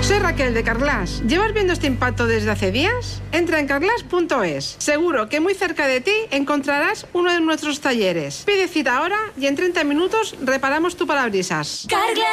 Soy Raquel de Carglass. ¿Llevas viendo este impacto desde hace días? Entra en carglass.es. Seguro que muy cerca de ti encontrarás uno de nuestros talleres. Pide cita ahora y en 30 minutos reparamos tu parabrisas.